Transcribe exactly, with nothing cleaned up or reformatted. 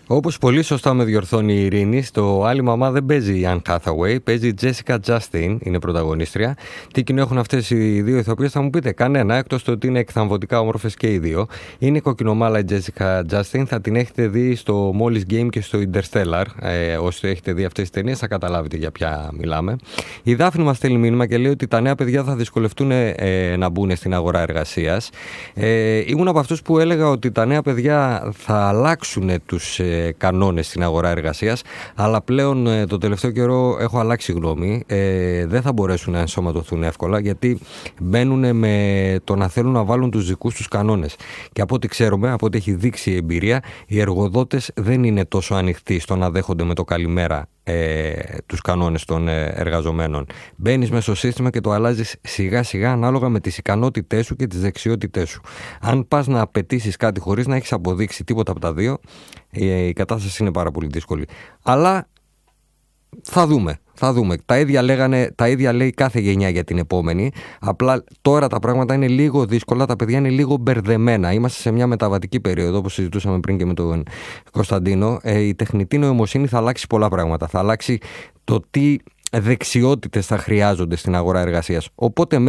Όπως πολύ σωστά με διορθώνει η Ειρήνη, στο Άλλη Μαμά δεν παίζει η Anne Hathaway, παίζει η Jessica Chastain, είναι πρωταγωνίστρια. Τι κοινό έχουν αυτές οι δύο ηθοποιίες, θα μου πείτε? Κανένα, εκτός το ότι είναι εκθαμβωτικά όμορφες και οι δύο. Είναι κοκκινομάλα η Jessica Chastain, θα την έχετε δει στο Molly's Game και στο Interstellar. Ε, όσοι έχετε δει αυτές τις ταινίες θα καταλάβετε για ποια μιλάμε. Η Δάφνη μας στέλνει μήνυμα και λέει ότι τα νέα παιδιά θα δυσκολευτούν ε, να μπουν στην αγορά εργασίας. Ε, ήμουν από αυτούς που έλεγα ότι τα νέα παιδιά θα αλλάξουν τους ε, κανόνες στην αγορά εργασίας, αλλά πλέον ε, το τελευταίο καιρό έχω αλλάξει γνώμη. Ε, δεν θα μπορέσουν να ενσωματωθούν εύκολα, γιατί μπαίνουν με το να θέλουν να βάλουν τους δικούς τους κανόνες. Και από ό,τι ξέρουμε, από ό,τι έχει δείξει η εμπειρία, οι εργοδότες δεν είναι τόσο ανοιχτοί στο να δέχονται με το καλημέρα ε, τους κανόνες των ε, εργαζομένων. Μπαίνεις μέσα στο σύστημα και το αλλάζεις σιγά σιγά ανάλογα με τις ικανότητές σου και τις δεξιότητές σου. Αν πας να απαιτήσεις κάτι χωρίς να έχεις αποδείξει τίποτα από τα δύο, η κατάσταση είναι πάρα πολύ δύσκολη. Αλλά θα δούμε, θα δούμε. Τα ίδια, λέγανε, τα ίδια λέει κάθε γενιά για την επόμενη. Απλά τώρα τα πράγματα είναι λίγο δύσκολα, τα παιδιά είναι λίγο μπερδεμένα. Είμαστε σε μια μεταβατική περίοδο, όπως συζητούσαμε πριν και με τον Κωνσταντίνο. Ε, η τεχνητή νοημοσύνη θα αλλάξει πολλά πράγματα. Θα αλλάξει το τι δεξιότητες θα χρειάζονται στην αγορά εργασίας. Οπότε